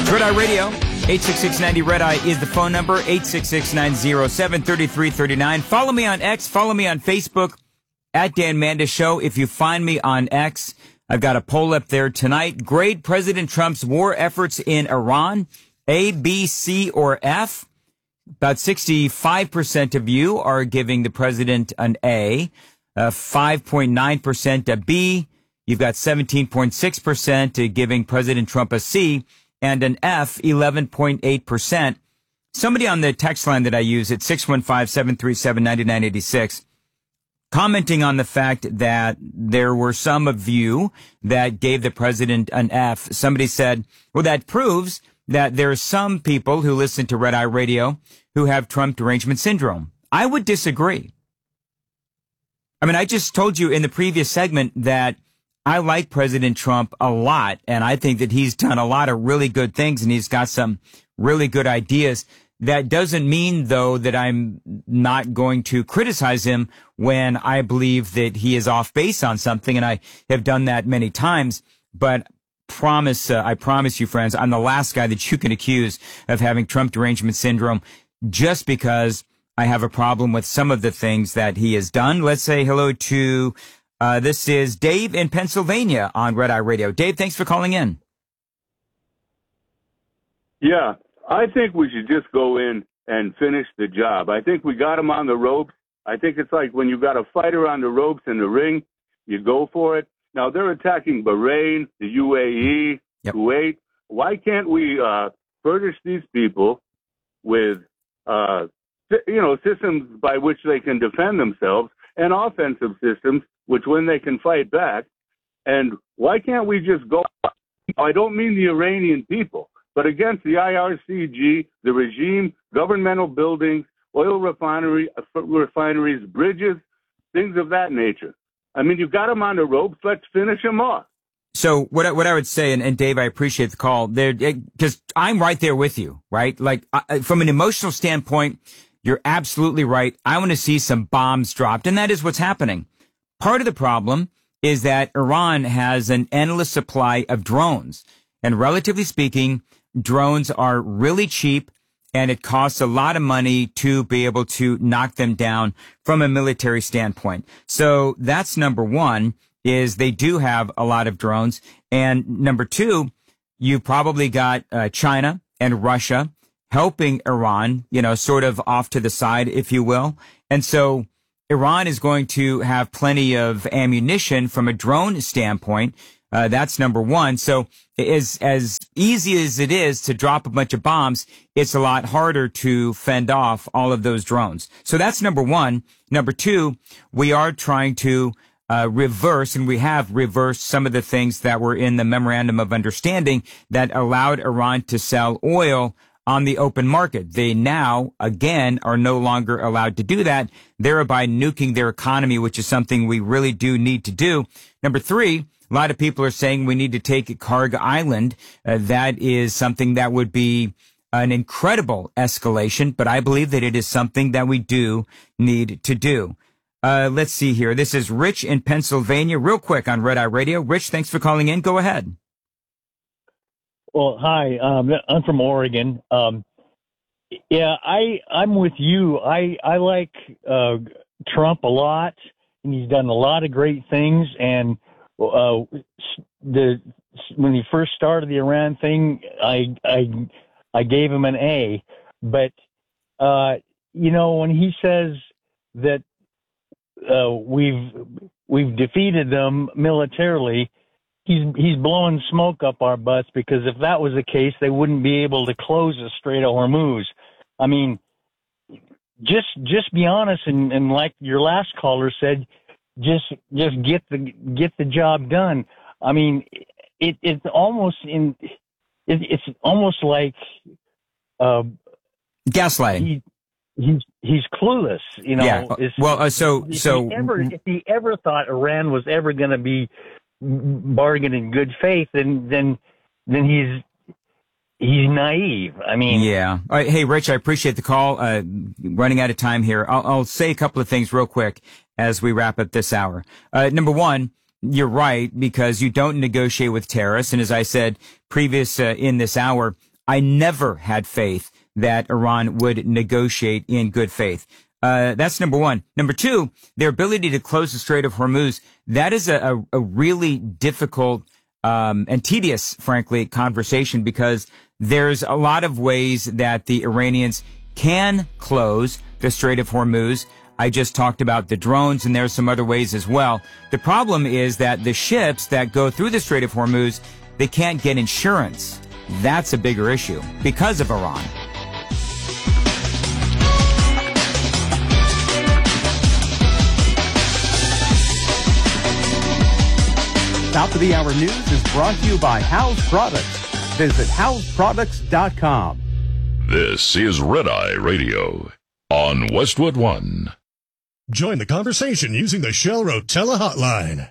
Red Eye Radio, 866-90 Red Eye is the phone number, 866-907-3339. Follow me on X, follow me on Facebook, at Dan Mandis Show. If you find me on X, I've got a poll up there tonight. Grade President Trump's war efforts in Iran, A, B, C, or F. About 65% of you are giving the president an A, 5.9% a B. You've got 17.6% giving President Trump a C, and an F, 11.8%. Somebody on the text line that I use at 615-737-9986 commenting on the fact that there were some of you that gave the president an F. Somebody said, well, that proves that there are some people who listen to Red Eye Radio who have Trump derangement syndrome. I would disagree. I mean, I just told you in the previous segment that I like President Trump a lot, and I think that he's done a lot of really good things, and he's got some really good ideas. That doesn't mean, though, that I'm not going to criticize him when I believe that he is off base on something, and I have done that many times. But I promise you, friends, I'm the last guy that you can accuse of having Trump derangement syndrome just because I have a problem with some of the things that he has done. Let's say hello to this is Dave in Pennsylvania on Red Eye Radio. Dave, thanks for calling in. Yeah, I think we should just go in and finish the job. I think we got him on the ropes. I think it's like when you got a fighter on the ropes in the ring, you go for it. Now, they're attacking Bahrain, the UAE, Kuwait. Why can't we furnish these people with, systems by which they can defend themselves and offensive systems which when they can fight back? And why can't we just go, I don't mean the Iranian people, but against the IRCG, the regime, governmental buildings, oil refineries, bridges, things of that nature. I mean, you've got them on the ropes. Let's finish them off. So what I would say, and Dave, I appreciate the call there, because I'm right there with you, right? Like from an emotional standpoint, you're absolutely right. I want to see some bombs dropped, and that is what's happening. Part of the problem is that Iran has an endless supply of drones. And relatively speaking, drones are really cheap, and it costs a lot of money to be able to knock them down from a military standpoint. So that's number one, is they do have a lot of drones. And number two, you probably got China and Russia helping Iran, sort of off to the side, if you will. And so Iran is going to have plenty of ammunition from a drone standpoint. That's number one. So as easy as it is to drop a bunch of bombs, it's a lot harder to fend off all of those drones. So that's number one. Number two, we are trying to reverse, and we have reversed some of the things that were in the memorandum of understanding that allowed Iran to sell oil on the open market. They now, again, are no longer allowed to do that, thereby nuking their economy, which is something we really do need to do. Number three, a lot of people are saying we need to take Karg Island. That is something that would be an incredible escalation, but I believe that it is something that we do need to do. Let's see here. This is Rich in Pennsylvania, real quick on Red Eye Radio. Rich, thanks for calling in. Go ahead. Well, hi. I'm from Oregon. I'm with you. I like Trump a lot, and he's done a lot of great things. And when he first started the Iran thing, I gave him an A. But when he says that we've defeated them militarily, he's blowing smoke up our butts, because if that was the case, they wouldn't be able to close the Strait of Hormuz. I mean, just be honest, and like your last caller said, just get the job done. I mean, it's almost like gaslighting. He's clueless, Yeah. If he ever thought Iran was ever going to be bargain in good faith, then he's naive. I mean, yeah. All right. Hey, Rich, I appreciate the call. Running out of time here. I'll say a couple of things real quick as we wrap up this hour. Number one, you're right, because you don't negotiate with terrorists. And as I said previous in this hour, I never had faith that Iran would negotiate in good faith. That's number one. Number two, their ability to close the Strait of Hormuz. That is a really difficult and tedious, frankly, conversation, because there's a lot of ways that the Iranians can close the Strait of Hormuz. I just talked about the drones, and there's some other ways as well. The problem is that the ships that go through the Strait of Hormuz, they can't get insurance. That's a bigger issue because of Iran. Top of the Hour News is brought to you by House Products. Visit houseproducts.com. This is Red Eye Radio on Westwood One. Join the conversation using the Shell Rotella hotline,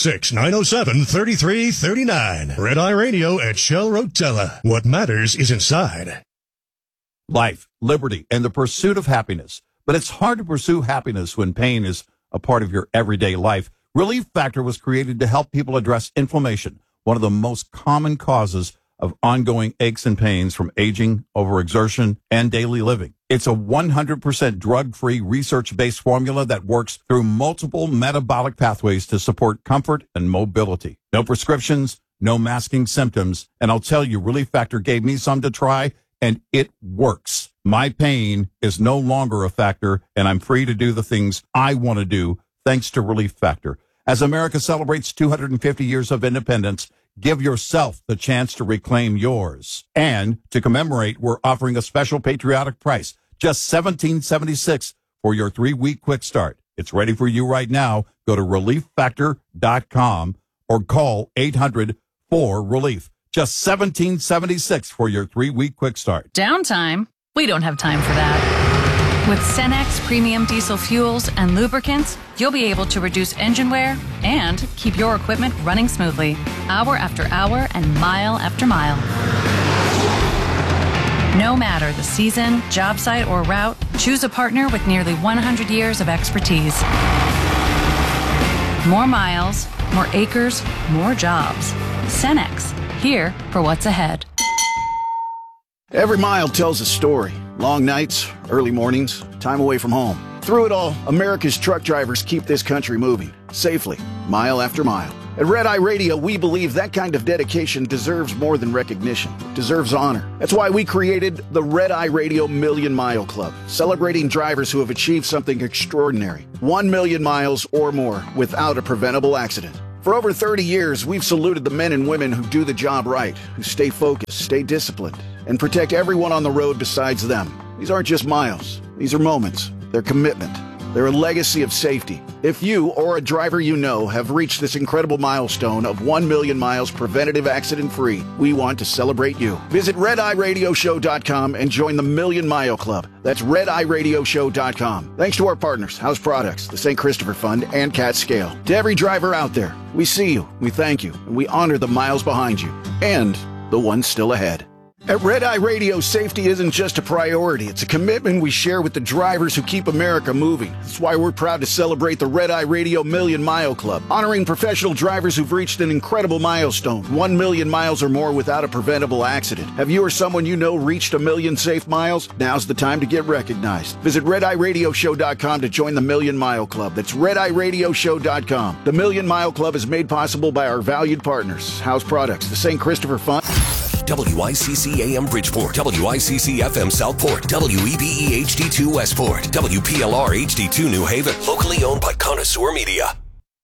866-907-3339. Red Eye Radio at Shell Rotella. What matters is inside. Life, liberty, and the pursuit of happiness. But it's hard to pursue happiness when pain is a part of your everyday life. Relief Factor was created to help people address inflammation, one of the most common causes of ongoing aches and pains from aging, overexertion, and daily living. It's a 100% drug-free, research-based formula that works through multiple metabolic pathways to support comfort and mobility. No prescriptions, no masking symptoms, and I'll tell you, Relief Factor gave me some to try, and it works. My pain is no longer a factor, and I'm free to do the things I want to do thanks to Relief Factor. As America celebrates 250 years of independence, give yourself the chance to reclaim yours. And to commemorate, we're offering a special patriotic price, just $17.76 for your 3-week quick start. It's ready for you right now. Go to relieffactor.com or call 800-4RELIEF. Just $17.76 for your 3-week quick start. Downtime? We don't have time for that. With Cenex premium diesel fuels and lubricants, you'll be able to reduce engine wear and keep your equipment running smoothly, hour after hour and mile after mile. No matter the season, job site, or route, choose a partner with nearly 100 years of expertise. More miles, more acres, more jobs. Cenex, here for what's ahead. Every mile tells a story. Long nights, early mornings, time away from home. Through it all, America's truck drivers keep this country moving, safely, mile after mile. At Red Eye Radio, we believe that kind of dedication deserves more than recognition. It deserves honor. That's why we created the Red Eye Radio Million Mile Club, celebrating drivers who have achieved something extraordinary. 1 million miles or more without a preventable accident. For over 30 years, we've saluted the men and women who do the job right, who stay focused, stay disciplined, and protect everyone on the road besides them. These aren't just miles. These are moments. They're commitment. They're a legacy of safety. If you or a driver you know have reached this incredible milestone of 1 million miles preventative accident-free, we want to celebrate you. Visit RedEyeRadioShow.com and join the Million Mile Club. That's RedEyeRadioShow.com. Thanks to our partners, House Products, the St. Christopher Fund, and Cat Scale. To every driver out there, we see you, we thank you, and we honor the miles behind you and the ones still ahead. At Red Eye Radio, safety isn't just a priority. It's a commitment we share with the drivers who keep America moving. That's why we're proud to celebrate the Red Eye Radio Million Mile Club, honoring professional drivers who've reached an incredible milestone, 1 million miles or more without a preventable accident. Have you or someone you know reached 1 million safe miles? Now's the time to get recognized. Visit RedEyeRadioShow.com to join the Million Mile Club. That's RedEyeRadioShow.com. The Million Mile Club is made possible by our valued partners, House Products, the St. Christopher Fund. WICC AM Bridgeport, WICC FM Southport, WEBE HD2 Westport, WPLR HD2 New Haven, locally owned by Connoisseur Media.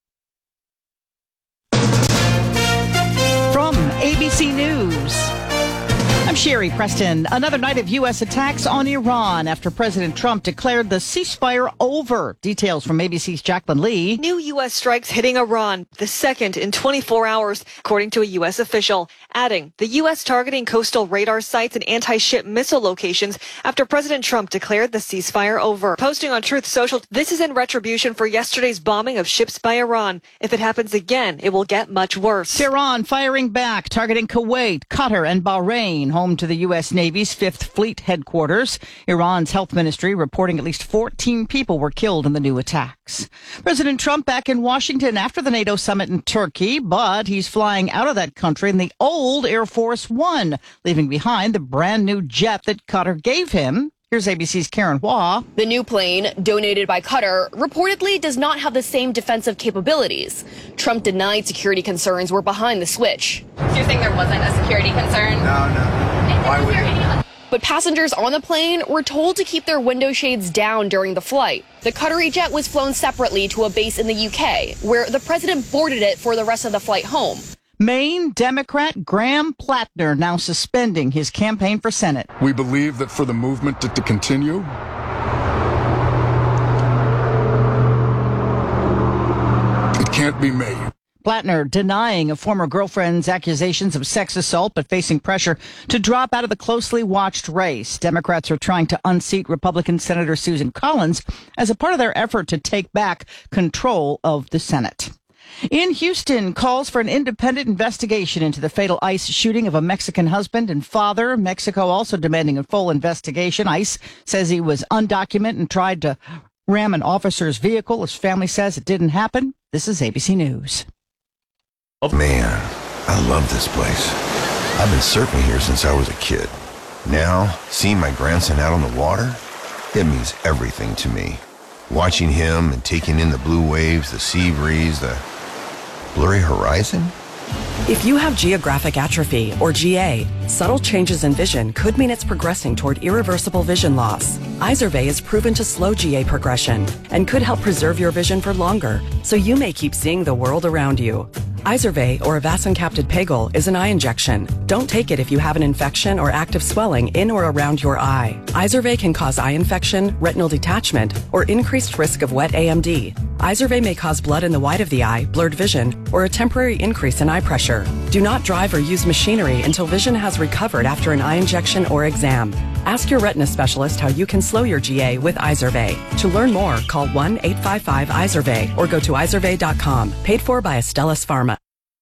From ABC News, I'm Sherry Preston. Another night of U.S. attacks on Iran after President Trump declared the ceasefire over. Details from ABC's Jacqueline Lee. New U.S. strikes hitting Iran, the second in 24 hours, according to a U.S. official, adding the U.S. targeting coastal radar sites and anti-ship missile locations after President Trump declared the ceasefire over. Posting on Truth Social, this is in retribution for yesterday's bombing of ships by Iran. If it happens again, it will get much worse. Tehran firing back, targeting Kuwait, Qatar, and Bahrain. home to the U.S. Navy's 5th Fleet headquarters. Iran's health ministry reporting at least 14 people were killed in the new attacks. President Trump back in Washington after the NATO summit in Turkey, but he's flying out of that country in the old Air Force One, leaving behind the brand new jet that Qatar gave him. Here's ABC's Karen Hua. The new plane, donated by Qatar, reportedly does not have the same defensive capabilities. Trump denied security concerns were behind the switch. So you're saying there wasn't a security concern? No. Why would it? But passengers on the plane were told to keep their window shades down during the flight. The Qatari jet was flown separately to a base in the UK, where the president boarded it for the rest of the flight home. Maine Democrat Graham Plattner now suspending his campaign for Senate. We believe that for the movement to continue, it can't be made. Plattner denying a former girlfriend's accusations of sex assault, but facing pressure to drop out of the closely watched race. Democrats are trying to unseat Republican Senator Susan Collins as a part of their effort to take back control of the Senate. In Houston, calls for an independent investigation into the fatal ICE shooting of a Mexican husband and father. Mexico also demanding a full investigation. ICE says he was undocumented and tried to ram an officer's vehicle. His family says it didn't happen. This is ABC News. Man, I love this place. I've been surfing here since I was a kid. Now, seeing my grandson out on the water, it means everything to me. Watching him and taking in the blue waves, the sea breeze, the blurry horizon? If you have geographic atrophy, or GA, subtle changes in vision could mean it's progressing toward irreversible vision loss. Izervay is proven to slow GA progression and could help preserve your vision for longer, so you may keep seeing the world around you. Izervay, or avacincaptad pegol, is an eye injection. Don't take it if you have an infection or active swelling in or around your eye. Izervay can cause eye infection, retinal detachment, or increased risk of wet AMD. Izervay may cause blood in the white of the eye, blurred vision, or a temporary increase in eye pressure. Do not drive or use machinery until vision has recovered after an eye injection or exam. Ask your retina specialist how you can slow your GA with Izervay. To learn more, call 1-855-IZERVAY or go to izervay.com. Paid for by Astellas Pharma.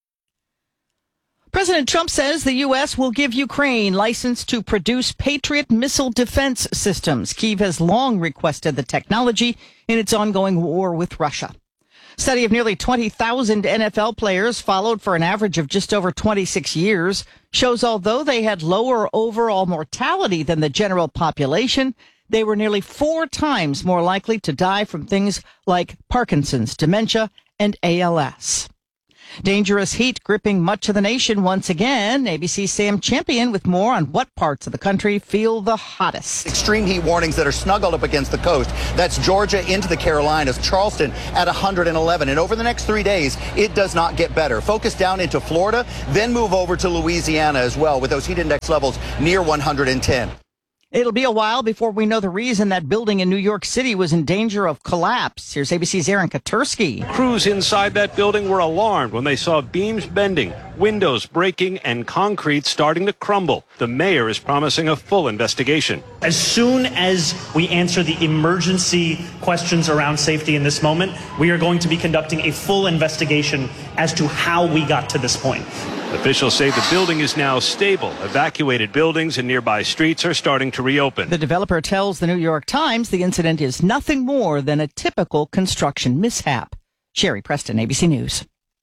President Trump says the U.S. will give Ukraine license to produce Patriot missile defense systems. Kyiv has long requested the technology in its ongoing war with Russia. Study of nearly 20,000 NFL players followed for an average of just over 26 years shows although they had lower overall mortality than the general population, they were nearly 4 times more likely to die from things like Parkinson's, dementia, and ALS. Dangerous heat gripping much of the nation once again. ABC's Sam Champion with more on what parts of the country feel the hottest. Extreme heat warnings that are snuggled up against the coast. That's Georgia into the Carolinas, Charleston at 111. And over the next 3 days, it does not get better. Focus down into Florida, then move over to Louisiana as well with those heat index levels near 110. It'll be a while before we know the reason that building in New York City was in danger of collapse. Here's ABC's Aaron Katursky. Crews inside that building were alarmed when they saw beams bending, windows breaking, and concrete starting to crumble. The mayor is promising a full investigation. As soon as we answer the emergency questions around safety in this moment, we are going to be conducting a full investigation as to how we got to this point. Officials say the building is now stable. Evacuated buildings and nearby streets are starting to reopen. The developer tells the New York Times the incident is nothing more than a typical construction mishap. Sherry Preston, ABC News.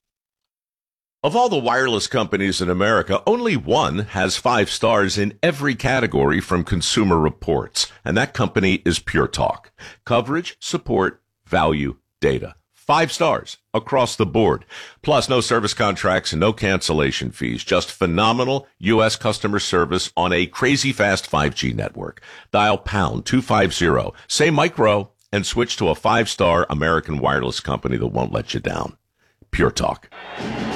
Of all the wireless companies in America, only one has 5 stars in every category from Consumer Reports, and that company is Pure Talk. Coverage, support, value, data. 5 stars across the board. Plus, no service contracts and no cancellation fees. Just phenomenal U.S. customer service on a crazy fast 5G network. Dial pound 250, say micro, and switch to a 5-star American wireless company that won't let you down. Pure Talk.